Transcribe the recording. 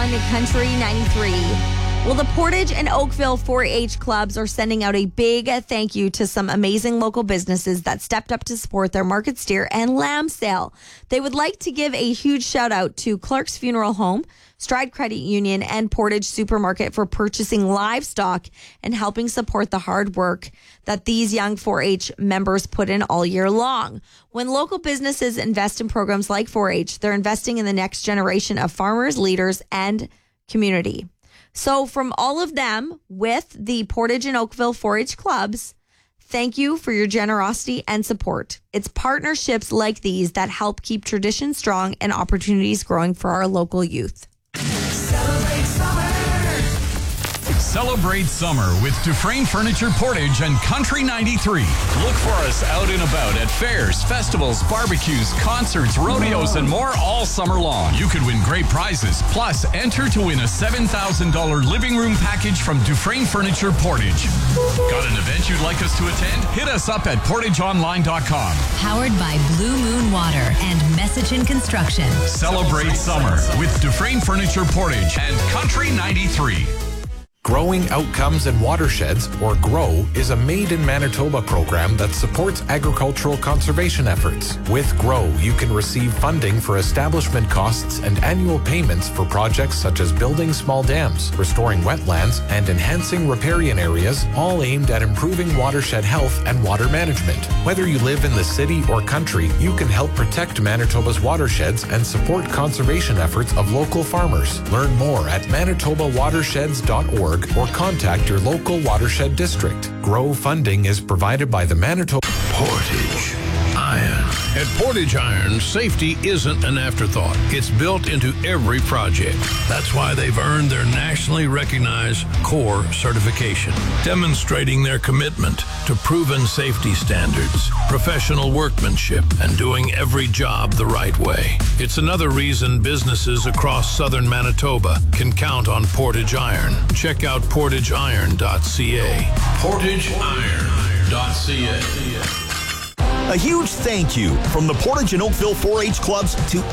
on Country 93. Well, the Portage and Oakville 4-H clubs are sending out a big thank you to some amazing local businesses that stepped up to support their market steer and lamb sale. They would like to give a huge shout out to Clark's Funeral Home, Stride Credit Union, and Portage Supermarket for purchasing livestock and helping support the hard work that these young 4-H members put in all year long. When local businesses invest in programs like 4-H, they're investing in the next generation of farmers, leaders, and community. So from all of them with the Portage and Oakville 4-H clubs, thank you for your generosity and support. It's partnerships like these that help keep tradition strong and opportunities growing for our local youth. Celebrate summer with Dufresne Furniture Portage and Country 93. Look for us out and about at fairs, festivals, barbecues, concerts, rodeos, and more all summer long. You could win great prizes. Plus, enter to win a $7,000 living room package from Dufresne Furniture Portage. Got an event you'd like us to attend? Hit us up at portageonline.com. Powered by Blue Moon Water and Messaging Construction. Celebrate summer with Dufresne Furniture Portage and Country 93. Growing Outcomes and Watersheds, or GROW, is a Made in Manitoba program that supports agricultural conservation efforts. With GROW, you can receive funding for establishment costs and annual payments for projects such as building small dams, restoring wetlands, and enhancing riparian areas, all aimed at improving watershed health and water management. Whether you live in the city or country, you can help protect Manitoba's watersheds and support conservation efforts of local farmers. Learn more at manitobawatersheds.org or contact your local watershed district. GROW funding is provided by the Manitoba Portage Iron. At Portage Iron, safety isn't an afterthought. It's built into every project. That's why they've earned their nationally recognized CORE certification, demonstrating their commitment to proven safety standards, professional workmanship, and doing every job the right way. It's another reason businesses across southern Manitoba can count on Portage Iron. Check out portageiron.ca. portageiron.ca. A huge thank you from the Portage and Oakville 4-H clubs to